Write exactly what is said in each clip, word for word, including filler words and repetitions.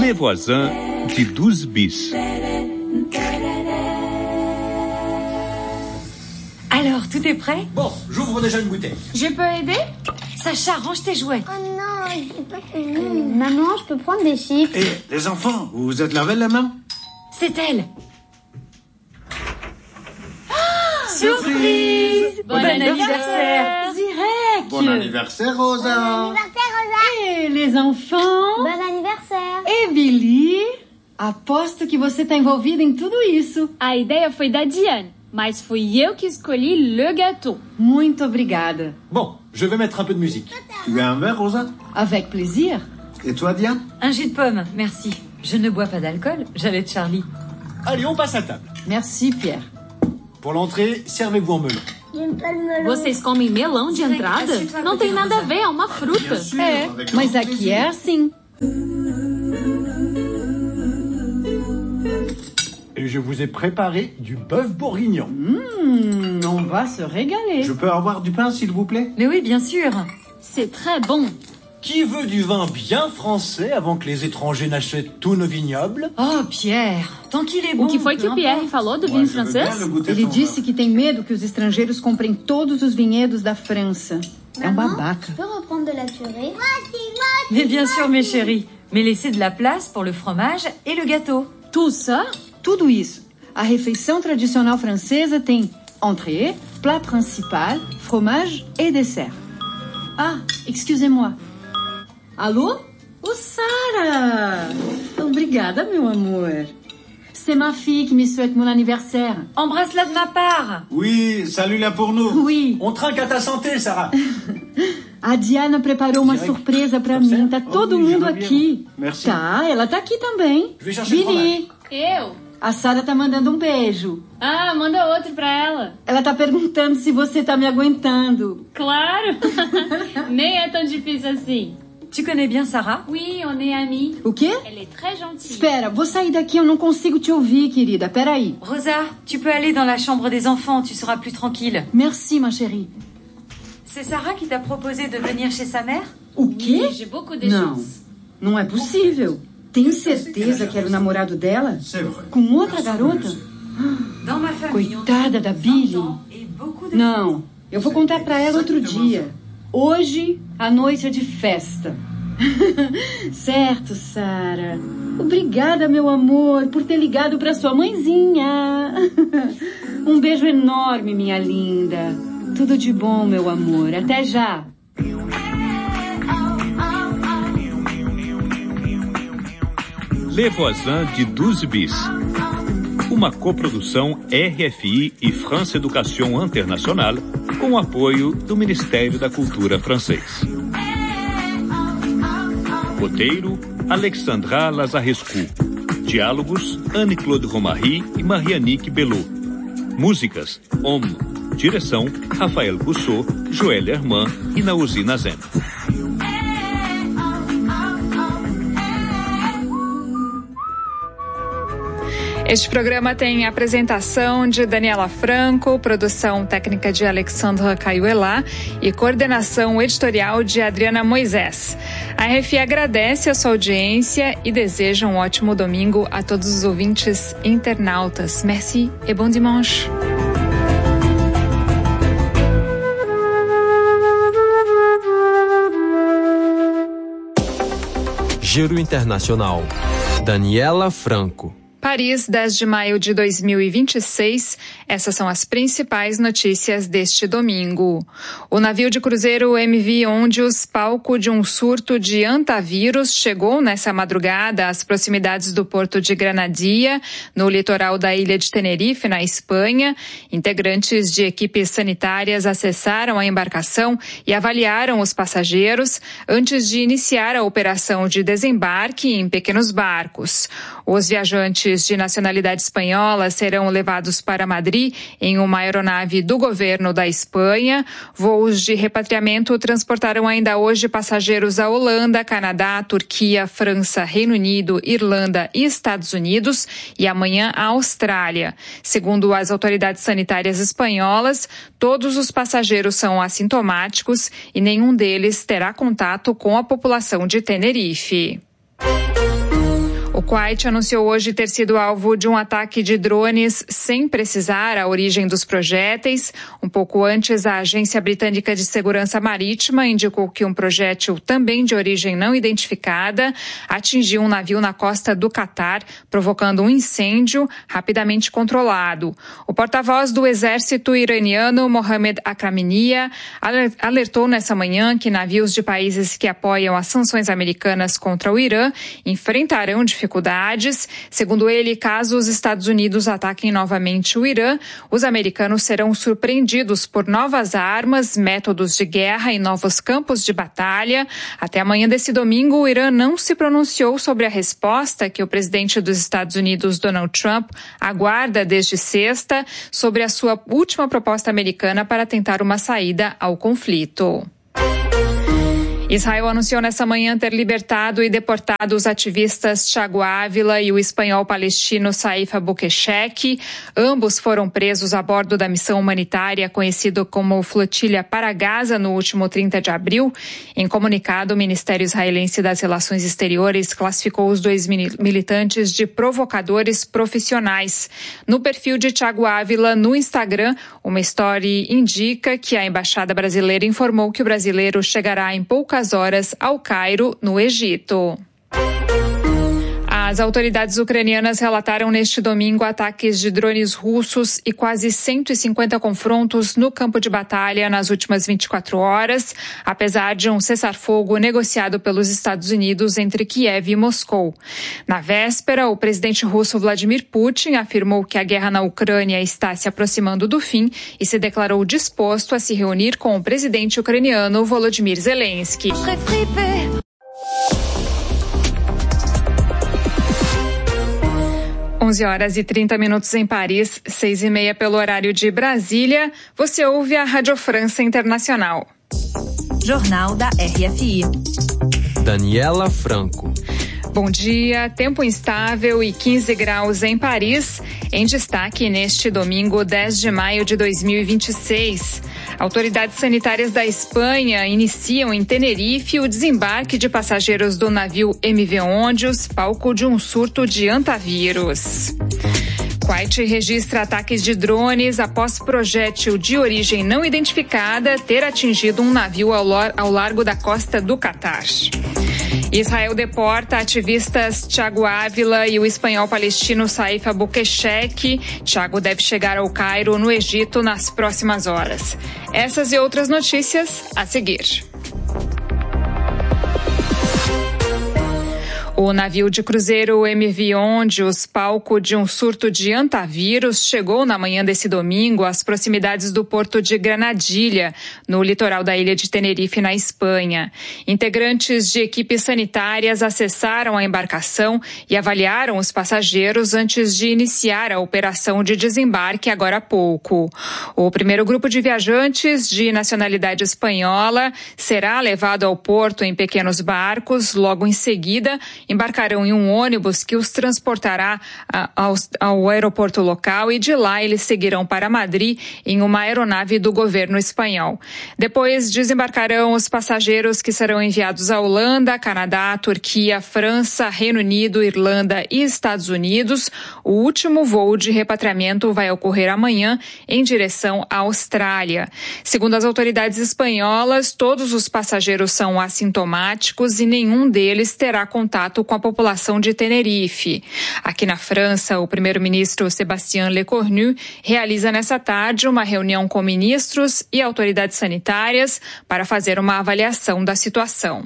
Les Voisins de douze bis. Alors, tout est prêt? Bon, j'ouvre déjà une bouteille. Je peux aider? Sacha, range tes jouets. Oh non, j'ai pas fini. Euh, maman, je peux prendre des chips? Et les enfants, vous vous êtes lavé la main? C'est elle. Ah, surprise! Bon, bon anniversaire, Zirek! Bon anniversaire, Rosa! Bon anniversaire, Rosa! E les enfants? Bon anniversaire! E Billy? Aposto que você está envolvida em tudo isso. A ideia foi da Diane, mas fui eu que escolhi le gâteau. Muito obrigada. Bon, je vais mettre un peu de musique. Tu veux un verre, Rosa? Avec plaisir. Et toi, Diane? Un jus de pomme, merci. Je ne bois pas d'alcool, j'allais de Charlie. Allez, on passe à table. Merci, Pierre. Pour l'entrée, servez-vous en melon. J'aime pas le melon. Vocês comem melão de entrada? Não tem nada a ver, é uma fruta. É, mas aqui é assim. Et je vous ai préparé du bœuf bourguignon. Hum, on va se régaler. Je peux avoir du pain, s'il vous plaît? Mais oui, bien sûr. C'est très bon. Qui veut du vin bien français avant que les étrangers n'achètent tous nos vignobles? Oh, Pierre, tant qu'il est bon. O que foi que o Pierre falou do vinho francês? Ele disse que tem medo que os estrangeiros comprem todos os vinhedos da França. É um babaca. Tu peux reprendre de la purée? Mais bien sûr, mes chéris. Mais laissez de la place pour le fromage et le gâteau. Tout ça? Tudo isso. A refeição tradicional francesa tem entrée, plat principal, fromage et dessert. Ah, excusez-moi. Allô? Ô, Sarah! Obrigada, meu amor. C'est ma fille qui me souhaite mon anniversaire. Embrasse-la de ma part. Oui, salut-la pour nous. Oui. On trinque à ta santé, Sarah. A Diana preparou uma Direct. surpresa pra Tá mim. Tá certo? todo Oh, mundo je reviens. aqui. Merci. Tá, ela tá aqui também. Je vais chercher le Billy, Eu? a Sarah tá mandando um beijo. Ah, manda outro pra ela. Ela tá perguntando se você tá me aguentando. Claro. Nem é tão difícil assim. Tu connais bien Sarah? Oui, on est amis. O quê? Elle est très gentille. Espera, vou sair daqui, eu não consigo te ouvir, querida. Peraí. Rosa, tu peux aller dans la chambre des enfants, tu seras plus tranquille. Merci, ma chérie. C'est Sarah qui t'a proposé de venir chez sa mère? O quê? Oui, j'ai beaucoup de Não, chance. não é possível. Tem certeza que era o namorado dela? C'est vrai. Com outra garota? Dans ma famille, on Coitada da Billy. et beaucoup de... Não, eu vou contar pra ela outro dia. Hoje, a noite é de festa. Certo, Sarah. Obrigada, meu amor, por ter ligado pra sua mãezinha. Um beijo enorme, minha linda. Tudo de bom, meu amor. Até já. Les Voisins de douze bis. Uma coprodução R F I e France Education International com o apoio do Ministério da Cultura francês. Roteiro, Alexandra Lazarescu. Diálogos, Anne-Claude Romary e Marianique Belot. Músicas, Homme. Direção, Rafael Coussot, Joël Herman e Naouzi Nazem. Este programa tem apresentação de Daniela Franco, produção técnica de Alexandra Caiuelá e coordenação editorial de Adriana Moisés. A R F I agradece a sua audiência e deseja um ótimo domingo a todos os ouvintes internautas. Merci et bon dimanche. Giro Internacional. Daniela Franco. Paris, dez de maio de dois mil e vinte e seis. Essas são as principais notícias deste domingo. O navio de cruzeiro M V Ondius, palco de um surto de antavírus, chegou nessa madrugada às proximidades do porto de Granadia, no litoral da ilha de Tenerife, na Espanha. Integrantes de equipes sanitárias acessaram a embarcação e avaliaram os passageiros antes de iniciar a operação de desembarque em pequenos barcos. Os viajantes de nacionalidade espanhola serão levados para Madrid em uma aeronave do governo da Espanha. Voos de repatriamento transportaram ainda hoje passageiros à Holanda, Canadá, Turquia, França, Reino Unido, Irlanda e Estados Unidos e amanhã à Austrália. Segundo as autoridades sanitárias espanholas, todos os passageiros são assintomáticos e nenhum deles terá contato com a população de Tenerife. O Kuwait anunciou hoje ter sido alvo de um ataque de drones sem precisar a origem dos projéteis. Um pouco antes, a Agência Britânica de Segurança Marítima indicou que um projétil também de origem não identificada atingiu um navio na costa do Catar, provocando um incêndio rapidamente controlado. O porta-voz do exército iraniano, Mohammad Akraminia, alertou nessa manhã que navios de países que apoiam as sanções americanas contra o Irã enfrentarão dificuldades dificuldades. Segundo ele, caso os Estados Unidos ataquem novamente o Irã, os americanos serão surpreendidos por novas armas, métodos de guerra e novos campos de batalha. Até amanhã desse domingo, o Irã não se pronunciou sobre a resposta que o presidente dos Estados Unidos, Donald Trump, aguarda desde sexta sobre a sua última proposta americana para tentar uma saída ao conflito. Israel anunciou nessa manhã ter libertado e deportado os ativistas Thiago Ávila e o espanhol palestino Saif Albuquerque. Ambos foram presos a bordo da missão humanitária conhecida como Flotilha para Gaza no último trinta de abril. Em comunicado, o Ministério Israelense das Relações Exteriores classificou os dois militantes de provocadores profissionais. No perfil de Thiago Ávila no Instagram, uma história indica que a Embaixada Brasileira informou que o brasileiro chegará em poucas horas ao Cairo, no Egito. As autoridades ucranianas relataram neste domingo ataques de drones russos e quase cento e cinquenta confrontos no campo de batalha nas últimas vinte e quatro horas, apesar de um cessar-fogo negociado pelos Estados Unidos entre Kiev e Moscou. Na véspera, o presidente russo Vladimir Putin afirmou que a guerra na Ucrânia está se aproximando do fim e se declarou disposto a se reunir com o presidente ucraniano Volodymyr Zelensky. onze horas e trinta minutos em Paris, seis e meia pelo horário de Brasília. Você ouve a Rádio França Internacional. Jornal da R F I. Daniela Franco. Bom dia, tempo instável e quinze graus em Paris. Em destaque neste domingo, dez de maio de dois mil e vinte e seis. Autoridades sanitárias da Espanha iniciam em Tenerife o desembarque de passageiros do navio M V Ondius, palco de um surto de antavírus. Kuwait registra ataques de drones após projétil de origem não identificada ter atingido um navio ao, lar- ao largo da costa do Catar. Israel deporta ativistas Thiago Ávila e o espanhol palestino Saif Albuquerque. Thiago deve chegar ao Cairo, no Egito, nas próximas horas. Essas e outras notícias a seguir. O navio de cruzeiro M V Ondius, palco de um surto de antavírus, chegou na manhã desse domingo às proximidades do porto de Granadilha, no litoral da ilha de Tenerife, na Espanha. Integrantes de equipes sanitárias acessaram a embarcação e avaliaram os passageiros antes de iniciar a operação de desembarque agora há pouco. O primeiro grupo de viajantes de nacionalidade espanhola será levado ao porto em pequenos barcos. Logo em seguida, embarcarão em um ônibus que os transportará ao, ao aeroporto local e de lá eles seguirão para Madrid em uma aeronave do governo espanhol. Depois desembarcarão os passageiros que serão enviados à Holanda, Canadá, Turquia, França, Reino Unido, Irlanda e Estados Unidos. O último voo de repatriamento vai ocorrer amanhã em direção à Austrália. Segundo as autoridades espanholas, todos os passageiros são assintomáticos e nenhum deles terá contato com a população de Tenerife. Aqui na França, o primeiro-ministro Sébastien Lecornu realiza nessa tarde uma reunião com ministros e autoridades sanitárias para fazer uma avaliação da situação.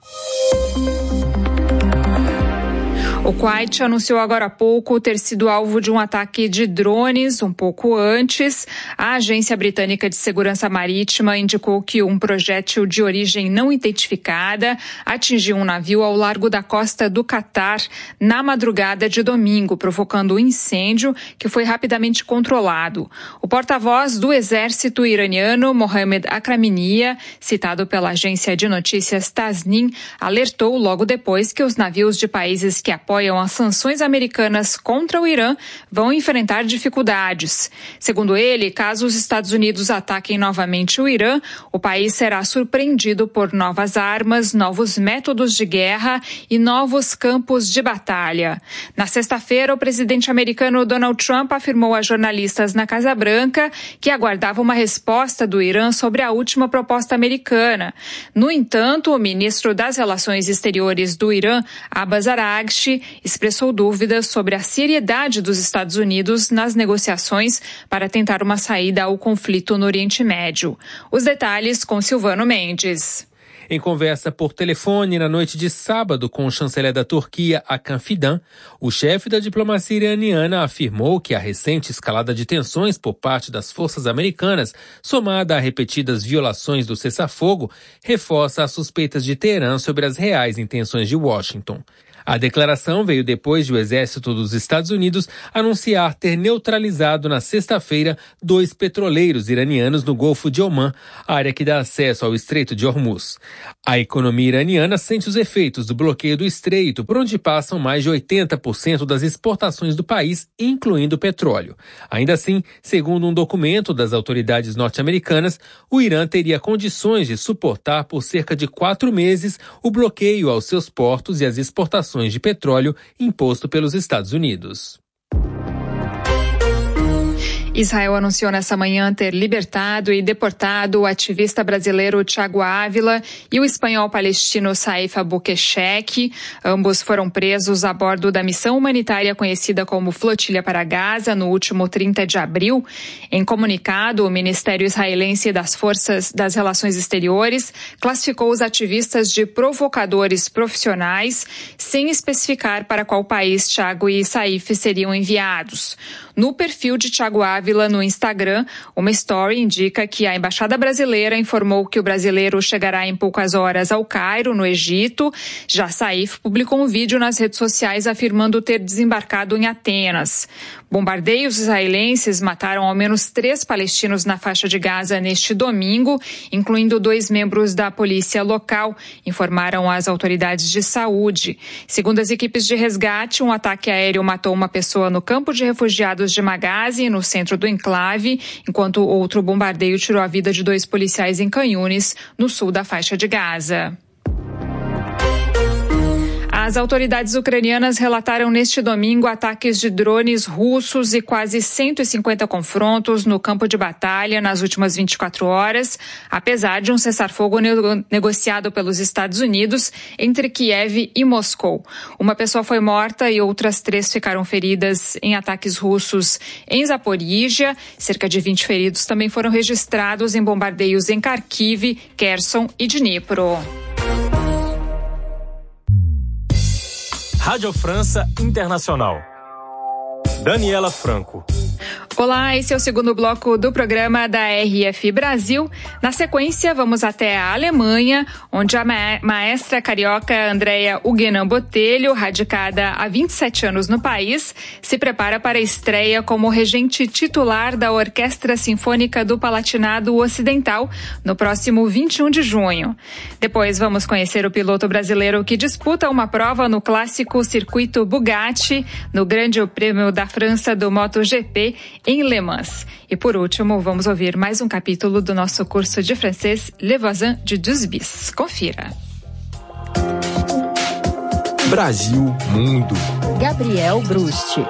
O Kuwait anunciou agora há pouco ter sido alvo de um ataque de drones. Um pouco antes, a Agência Britânica de Segurança Marítima indicou que um projétil de origem não identificada atingiu um navio ao largo da costa do Catar na madrugada de domingo, provocando um incêndio que foi rapidamente controlado. O porta-voz do exército iraniano, Mohammad Akraminia, citado pela agência de notícias Tasnim, alertou logo depois que os navios de países que apoiam apoiam as sanções americanas contra o Irã vão enfrentar dificuldades. Segundo ele, caso os Estados Unidos ataquem novamente o Irã, o país será surpreendido por novas armas, novos métodos de guerra e novos campos de batalha. Na sexta-feira, o presidente americano Donald Trump afirmou a jornalistas na Casa Branca que aguardava uma resposta do Irã sobre a última proposta americana. No entanto, o ministro das Relações Exteriores do Irã, Abbas Araghchi, expressou dúvidas sobre a seriedade dos Estados Unidos nas negociações para tentar uma saída ao conflito no Oriente Médio. Os detalhes com Silvano Mendes. Em conversa por telefone na noite de sábado com o chanceler da Turquia, Hakan Fidan, o chefe da diplomacia iraniana afirmou que a recente escalada de tensões por parte das forças americanas, somada a repetidas violações do cessar-fogo, reforça as suspeitas de Teherã sobre as reais intenções de Washington. A declaração veio depois de o exército dos Estados Unidos anunciar ter neutralizado na sexta-feira dois petroleiros iranianos no Golfo de Omã, área que dá acesso ao Estreito de Hormuz. A economia iraniana sente os efeitos do bloqueio do estreito, por onde passam mais de oitenta por cento das exportações do país, incluindo petróleo. Ainda assim, segundo um documento das autoridades norte-americanas, o Irã teria condições de suportar por cerca de quatro meses o bloqueio aos seus portos e as exportações de petróleo imposto pelos Estados Unidos. Israel anunciou nessa manhã ter libertado e deportado o ativista brasileiro Thiago Ávila e o espanhol palestino Saif Albuquerque. Ambos foram presos a bordo da missão humanitária conhecida como Flotilha para Gaza no último trinta de abril. Em comunicado, o Ministério Israelense das Forças das Relações Exteriores classificou os ativistas de provocadores profissionais, sem especificar para qual país Thiago e Saif seriam enviados. No perfil de Thiago Ávila no Instagram, uma story indica que a Embaixada Brasileira informou que o brasileiro chegará em poucas horas ao Cairo, no Egito. Já Saif publicou um vídeo nas redes sociais afirmando ter desembarcado em Atenas. Bombardeios israelenses mataram ao menos três palestinos na faixa de Gaza neste domingo, incluindo dois membros da polícia local, informaram as autoridades de saúde. Segundo as equipes de resgate, um ataque aéreo matou uma pessoa no campo de refugiados de Maghazi, no centro do enclave, enquanto outro bombardeio tirou a vida de dois policiais em Khan Yunis, no sul da faixa de Gaza. As autoridades ucranianas relataram neste domingo ataques de drones russos e quase cento e cinquenta confrontos no campo de batalha nas últimas vinte e quatro horas, apesar de um cessar-fogo nego- negociado pelos Estados Unidos entre Kiev e Moscou. Uma pessoa foi morta e outras três ficaram feridas em ataques russos em Zaporígia. Cerca de vinte feridos também foram registrados em bombardeios em Kharkiv, Kherson e Dnipro. Rádio França Internacional. Daniela Franco. Olá, esse é o segundo bloco do programa da R F Brasil. Na sequência, vamos até a Alemanha, onde a maestra carioca Andrea Huguenin Botelho, radicada há vinte e sete anos no país, se prepara para a estreia como regente titular da Orquestra Sinfônica do Palatinado Ocidental no próximo vinte e um de junho. Depois vamos conhecer o piloto brasileiro que disputa uma prova no clássico circuito Bugatti, no Grande Prêmio da França do MotoGP, em Le Mans. E por último, vamos ouvir mais um capítulo do nosso curso de francês Les Voisins de Douze Bis. Confira. Brasil Mundo. Gabriel Brusti.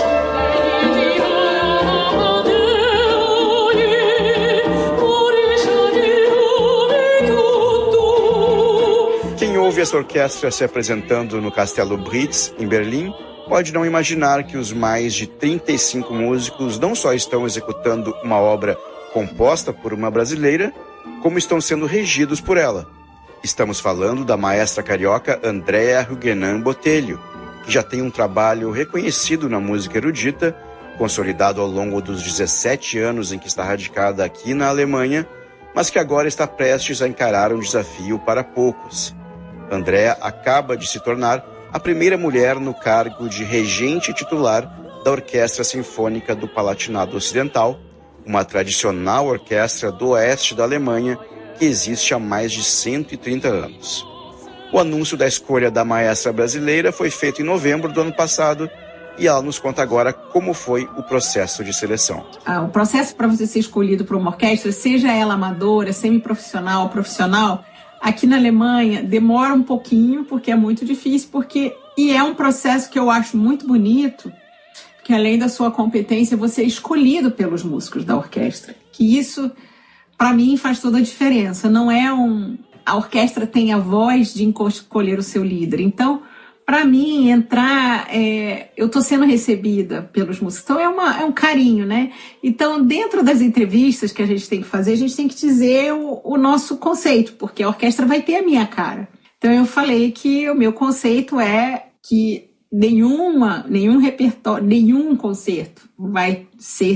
Quem ouve essa orquestra se apresentando no Castelo Brits, em Berlim, pode não imaginar que os mais de trinta e cinco músicos não só estão executando uma obra composta por uma brasileira, como estão sendo regidos por ela. Estamos falando da maestra carioca Andrea Huguenin Botelho, que já tem um trabalho reconhecido na música erudita, consolidado ao longo dos dezessete anos em que está radicada aqui na Alemanha, mas que agora está prestes a encarar um desafio para poucos. Andrea acaba de se tornar a primeira mulher no cargo de regente titular da Orquestra Sinfônica do Palatinado Ocidental, uma tradicional orquestra do oeste da Alemanha que existe há mais de cento e trinta anos. O anúncio da escolha da maestra brasileira foi feito em novembro do ano passado e ela nos conta agora como foi o processo de seleção. Ah, o processo para você ser escolhido para uma orquestra, seja ela amadora, semiprofissional, profissional, aqui na Alemanha demora um pouquinho, porque é muito difícil, porque e é um processo que eu acho muito bonito, que além da sua competência, você é escolhido pelos músicos da orquestra. Que isso, para mim, faz toda a diferença. Não é um... A orquestra tem a voz de escolher o seu líder. Então, para mim, entrar... É, eu estou sendo recebida pelos músicos. Então, é, uma, é um carinho, né? Então, dentro das entrevistas que a gente tem que fazer, a gente tem que dizer o, o nosso conceito, porque a orquestra vai ter a minha cara. Então, eu falei que o meu conceito é que nenhuma, nenhum repertório, nenhum concerto vai ser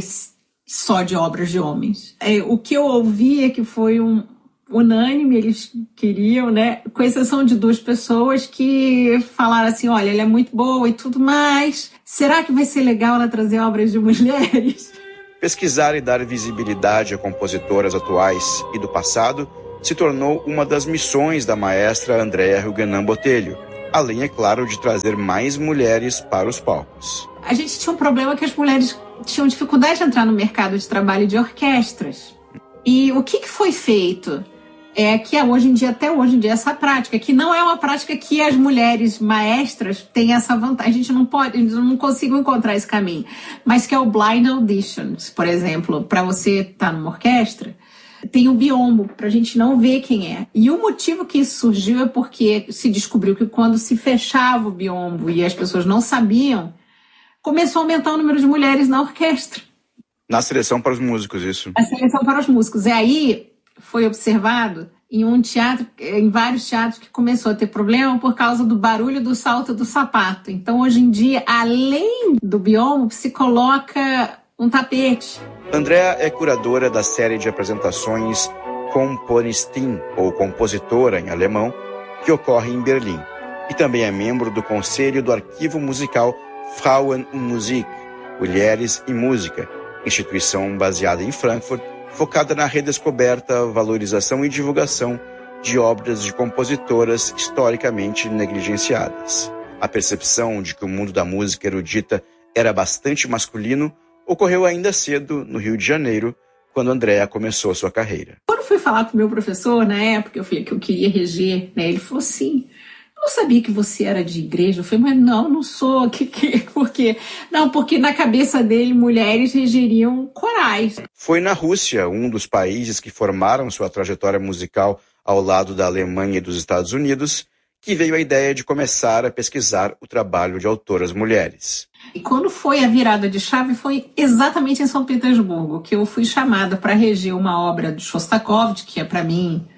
só de obras de homens. É, o que eu ouvi é que foi um unânime, eles queriam, né, com exceção de duas pessoas que falaram assim, olha, ela é muito boa e tudo mais, será que vai ser legal ela trazer obras de mulheres? Pesquisar e dar visibilidade a compositoras atuais e do passado se tornou uma das missões da maestra Andrea Huguenin Botelho, além, é claro, de trazer mais mulheres para os palcos. A gente tinha um problema que as mulheres tinham dificuldade de entrar no mercado de trabalho de orquestras. E o que, que foi feito? É que hoje em dia, até hoje em dia, essa prática, que não é uma prática que as mulheres maestras têm essa vantagem. A gente não pode, a gente não consegue encontrar esse caminho. Mas que é o blind auditions, por exemplo, para você estar numa orquestra, tem o biombo, para a gente não ver quem é. E o motivo que isso surgiu é porque se descobriu que quando se fechava o biombo e as pessoas não sabiam, começou a aumentar o número de mulheres na orquestra. Na seleção para os músicos, isso. A seleção para os músicos. E aí foi observado em um teatro, em vários teatros, que começou a ter problema por causa do barulho do salto do sapato. Então, hoje em dia, além do biombo, se coloca um tapete. Andrea é curadora da série de apresentações Komponistin, ou compositora em alemão, que ocorre em Berlim. E também é membro do conselho do arquivo musical Frauen und Musik, Mulheres e Música, instituição baseada em Frankfurt, focada na redescoberta, valorização e divulgação de obras de compositoras historicamente negligenciadas. A percepção de que o mundo da música erudita era bastante masculino ocorreu ainda cedo, no Rio de Janeiro, quando Andrea começou sua carreira. Quando fui falar com o meu professor, na época, eu falei que eu queria reger, né? Ele falou assim, eu não sabia que você era de igreja. Eu falei, mas não, não sou. Que, que, por quê? Não, porque na cabeça dele, mulheres regeriam corais. Foi na Rússia, um dos países que formaram sua trajetória musical ao lado da Alemanha e dos Estados Unidos, que veio a ideia de começar a pesquisar o trabalho de autoras mulheres. E quando foi a virada de chave, foi exatamente em São Petersburgo, que eu fui chamada para reger uma obra de Shostakovich, que é, para mim,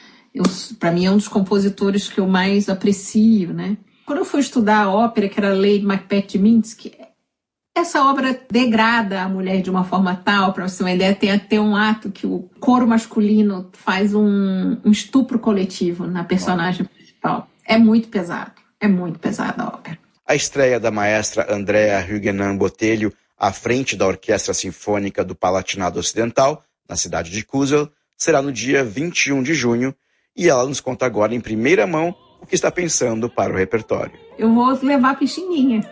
para mim é um dos compositores que eu mais aprecio, né? Quando eu fui estudar a ópera, que era Lady Macbeth de Minsky, essa obra degrada a mulher de uma forma tal, para você ter uma ideia, tem até um ato que o coro masculino faz um, um estupro coletivo na personagem principal. É muito pesado, é muito pesada a ópera. A estreia da maestra Andrea Huguenin Botelho à frente da Orquestra Sinfônica do Palatinado Ocidental, na cidade de Kusel, será no dia vinte e um de junho, e ela nos conta agora em primeira mão o que está pensando para o repertório. Eu vou levar a Pichininha.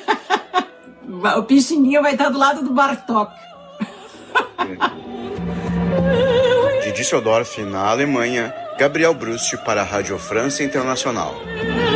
O Pichininha vai estar do lado do Bartók. De Düsseldorf, na Alemanha, Gabriel Brust para a Rádio França Internacional.